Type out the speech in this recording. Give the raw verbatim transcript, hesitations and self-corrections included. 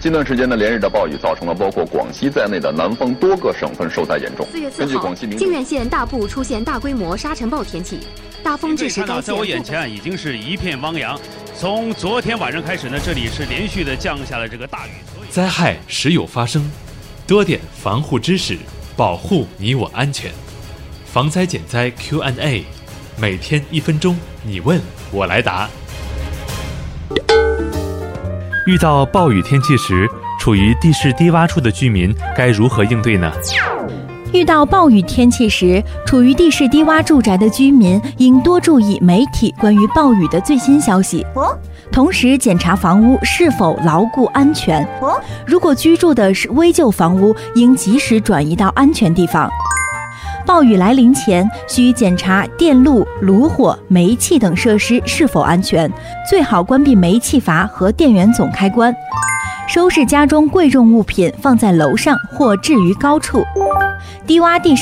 近段时间呢，连日的暴雨造成了包括广西在内的南方多个省份受灾严重。 四月四号，靖远县大部出现大规模沙尘暴天气，大风致使该县。 在我眼前已经是一片汪洋。从昨天晚上开始呢，这里是连续的降下了这个大雨。 灾害时有发生，多点防护知识，保护你我安全。防灾减灾 Q and A， 每天一分钟，你问我来答。遇到暴雨天气时，处于地势低洼处的居民该如何应对呢？ 遇到暴雨天气时，处于地势低洼住宅的居民应多注意媒体关于暴雨的最新消息，同时检查房屋是否牢固安全。如果居住的是危旧房屋，应及时转移到安全地方。暴雨来临前，需检查电路、炉火、煤气等设施是否安全，最好关闭煤气阀和电源总开关。收拾家中贵重物品放在楼上或置于高处。低洼地